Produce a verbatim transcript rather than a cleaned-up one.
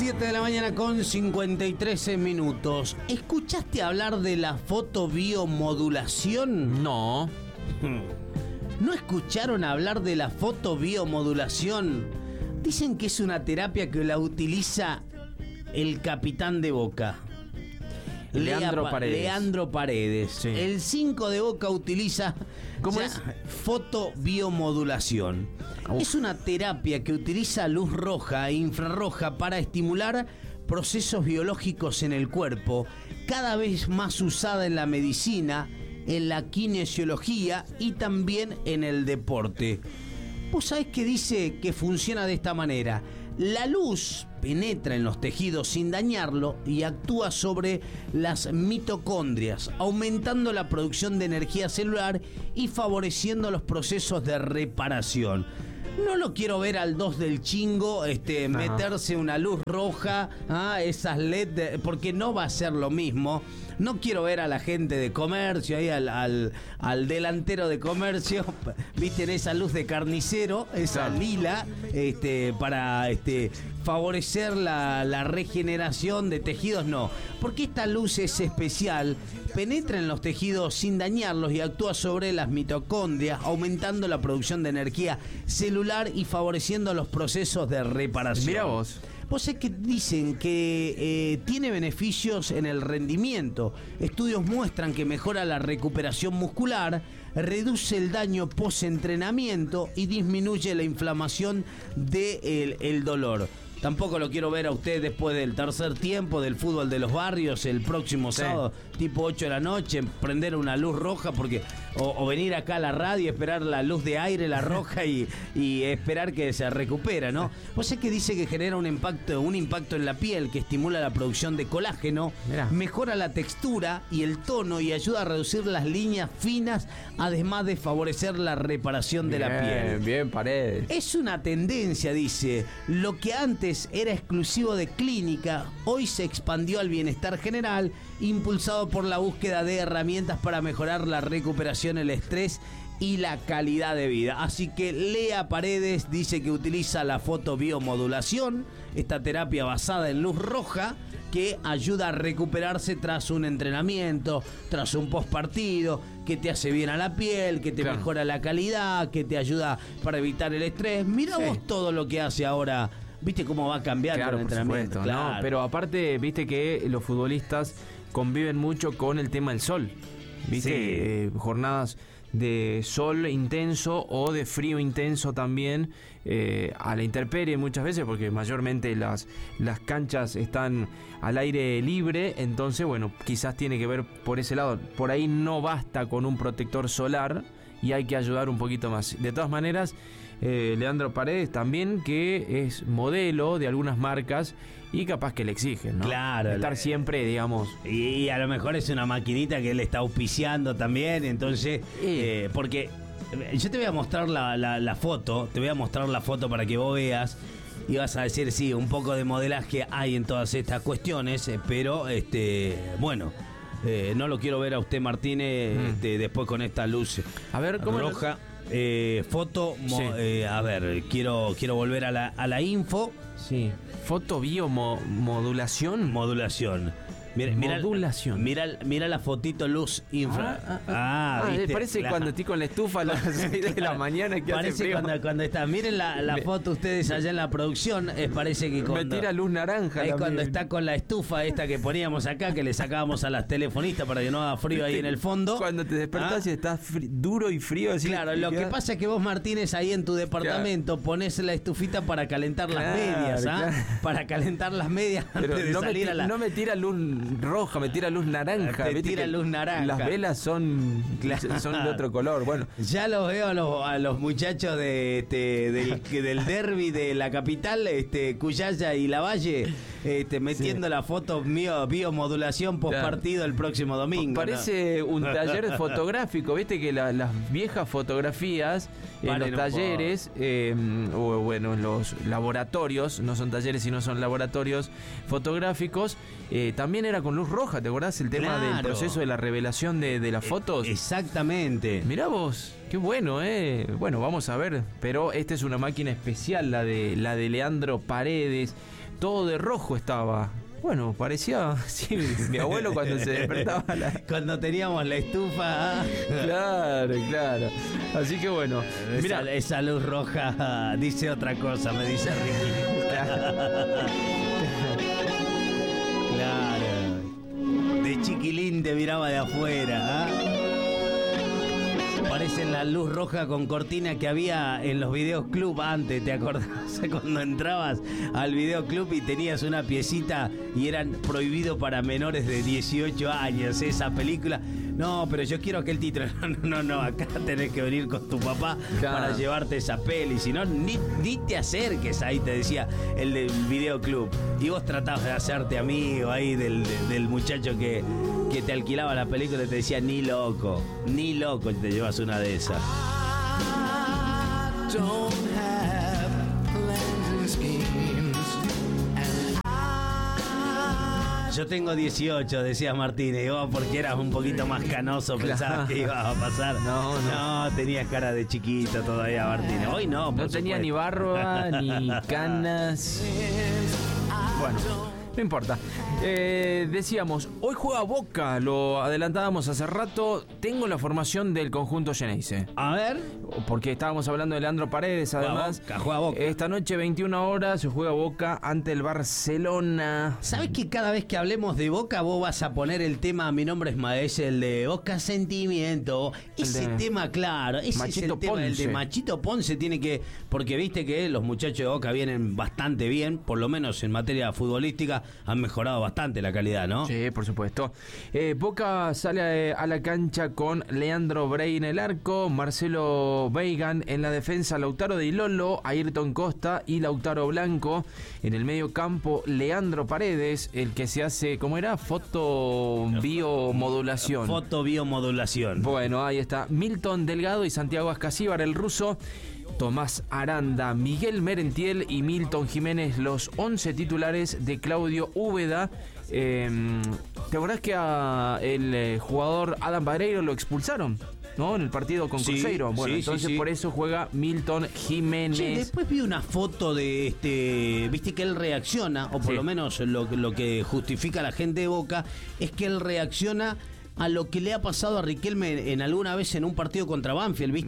siete de la mañana con cincuenta y tres minutos. ¿Escuchaste hablar de la fotobiomodulación? No. ¿No escucharon hablar de la fotobiomodulación? Dicen que es una terapia que la utiliza el capitán de Boca. Leandro Lea, Paredes. Leandro Paredes. Sí. El cinco de Boca utiliza ¿Cómo ya, es? fotobiomodulación. Uf. Es una terapia que utiliza luz roja e infrarroja para estimular procesos biológicos en el cuerpo, cada vez más usada en la medicina, en la kinesiología y también en el deporte. ¿Vos sabés que dice que funciona de esta manera? La luz penetra en los tejidos sin dañarlo y actúa sobre las mitocondrias, aumentando la producción de energía celular y favoreciendo los procesos de reparación. No lo quiero ver al dos del chingo, este, Ajá. meterse una luz roja, ah, esas L E D, de- porque no va a ser lo mismo. No quiero ver a la gente de comercio, ahí al, al, al delantero de comercio, viste, en esa luz de carnicero, esa Claro. lila, este, para este, favorecer la, la regeneración de tejidos, no. Porque esta luz es especial, penetra en los tejidos sin dañarlos y actúa sobre las mitocondrias, aumentando la producción de energía celular y favoreciendo los procesos de reparación. Mira vos. Vos sabés que dicen que eh, tiene beneficios en el rendimiento. Estudios muestran que mejora la recuperación muscular, reduce el daño post-entrenamiento y disminuye la inflamación del el dolor. Tampoco lo quiero ver a usted después del tercer tiempo del fútbol de los barrios el próximo Sí. sábado, tipo ocho de la noche, prender una luz roja porque o, o venir acá a la radio, esperar la luz de aire, la roja y, y esperar que se recupera, ¿no? Vos sabés que dice que genera un impacto, un impacto en la piel que estimula la producción de colágeno, Mirá. mejora la textura y el tono y ayuda a reducir las líneas finas, además de favorecer la reparación de la piel. Bien, bien, Paredes. Es una tendencia, dice. Lo que antes era exclusivo de clínica, hoy se expandió al bienestar general, impulsado por la búsqueda de herramientas para mejorar la recuperación, el estrés y la calidad de vida. Así que Lea Paredes dice que utiliza la fotobiomodulación, esta terapia basada en luz roja, que ayuda a recuperarse tras un entrenamiento, tras un postpartido, que te hace bien a la piel, que te Claro. mejora la calidad, que te ayuda para evitar el estrés. Mira Sí. vos todo lo que hace ahora. ¿Viste cómo va cambiando Claro, el por entrenamiento? supuesto, Claro. ¿no? Pero aparte, viste que los futbolistas conviven mucho con el tema del sol. Viste, Sí. Eh, jornadas de sol intenso o de frío intenso también, eh, a la intemperie muchas veces, porque mayormente las, las canchas están al aire libre, entonces bueno, quizás tiene que ver por ese lado. Por ahí no basta con un protector solar y hay que ayudar un poquito más. De todas maneras, eh, Leandro Paredes también, que es modelo de algunas marcas y capaz que le exigen, ¿no? Claro. Estar la- siempre, digamos. Y a lo mejor es una maquinita que él está auspiciando también, entonces, Sí. eh, porque eh, yo te voy a mostrar la, la- la foto, te voy a mostrar la foto para que vos veas y vas a decir, sí, un poco de modelaje hay en todas estas cuestiones, eh, pero, este, bueno, eh, no lo quiero ver a usted, Martínez, Mm. este, después con esta luz A ver, ¿cómo roja. Eh, foto, mo- Sí. eh, a ver, quiero, quiero volver a la, a la info, Sí. Fotobiomodulación. modulación. Mira, mira, Modulación. Mira, mira la fotito luz infra. Ah, Ah, Ah, ¿viste? parece La- cuando estoy con la estufa a las seis de la mañana que hace Parece frío. cuando, cuando está. Miren la, la Me- foto ustedes allá en la producción. eh, parece que Me cuando, tira luz naranja. es la cuando mía. está con la estufa esta que poníamos acá, que le sacábamos a las telefonistas para que no haga frío ahí en el fondo. Cuando te despertás Ah, y estás fri- duro y frío. Así, Claro, lo que pasa es que vos, Martínez, ahí en tu departamento ponés la estufita para calentar las Claro, medias, ¿ah? claro. Para calentar las medias Pero antes de no me, salir ti- a la... no me tira luz roja, me tira luz naranja. Te ¿viste tira que luz naranja. Las velas son, Claro. son de otro color. Bueno, Ya los veo a los, a los muchachos de, este, del, que del derby de la capital, este, Cuyaya y Lavalle, este, metiendo la foto mío, biomodulación post partido el próximo domingo. parece ¿no? un taller fotográfico. Viste que la- las viejas fotografías en Paren los un talleres, eh, o bueno, en los laboratorios, no son talleres sino son laboratorios fotográficos, eh, también era con luz roja, ¿te acordás? El tema Claro. del proceso de la revelación de, de las fotos. Exactamente. Mirá vos, qué bueno, ¿eh? Bueno, vamos a ver. Pero esta es una máquina especial, la de, la de Leandro Paredes. Todo de rojo estaba. Bueno, parecía sí, mi abuelo cuando se despertaba. La... Cuando teníamos la estufa. Claro, claro. Así que bueno. Mira, esa, esa luz roja dice otra cosa, me dice Ricky. Claro. De chiquilín te miraba de afuera, ¿eh? Parece la luz roja con cortina que había en los videoclub antes, ¿te acordás? Cuando entrabas al videoclub y tenías una piecita y eran prohibido para menores de dieciocho años esa película. No, pero yo quiero aquel título. No, no, no, no, acá tenés que venir con tu papá claro. para llevarte esa peli. Si no, ni, ni te acerques ahí, te decía el del videoclub. Y vos tratabas de hacerte amigo ahí del, del muchacho que, que te alquilaba la película y te decía, ni loco, ni loco te llevas una de esas. Yo tengo dieciocho, decía Martínez, y vos porque eras un poquito más canoso pensabas que ibas a pasar. No, no. No, tenías cara de chiquito todavía, Martínez. Hoy no, No tenía supuesto. ni barba, ni canas. Bueno, no importa. Eh, decíamos, hoy juega Boca, lo adelantábamos hace rato. Tengo la formación del conjunto Geneise. A ver. Porque estábamos hablando de Leandro Paredes, además. Juega Boca, juega Boca. Esta noche, veintiuna horas, se juega Boca ante el Barcelona. ¿Sabes que cada vez que hablemos de Boca vos vas a poner el tema Mi nombre es Maes, el de Boca Sentimiento? Ese de tema, claro, ese Machito es el tema, Ponce. el de Machito Ponce tiene que... Porque viste que los muchachos de Boca vienen bastante bien, por lo menos en materia futbolística han mejorado bastante la calidad, ¿no? Sí, por supuesto. Eh, Boca sale a, a la cancha con Leandro Brey en el arco, Marcelo Weigan en la defensa, Lautaro Di Lolo, Ayrton Costa y Lautaro Blanco. En el medio campo, Leandro Paredes, el que se hace, ¿cómo era? Fotobiomodulación. Fotobiomodulación. Bueno, ahí está. Milton Delgado y Santiago Ascasíbar, el ruso. Tomás Aranda, Miguel Merentiel y Milton Jiménez, los once titulares de Claudio Úbeda. Eh, ¿Te acordás que a el eh, jugador Adam Vareiro lo expulsaron? ¿No? En el partido con Sí, Cruzeiro. Bueno, sí, entonces sí, sí. por eso juega Milton Jiménez. Che, después vi una foto de este, viste que él reacciona, o por Sí. lo menos lo, lo que justifica a la gente de Boca, es que él reacciona a lo que le ha pasado a Riquelme en alguna vez en un partido contra Banfield, ¿viste?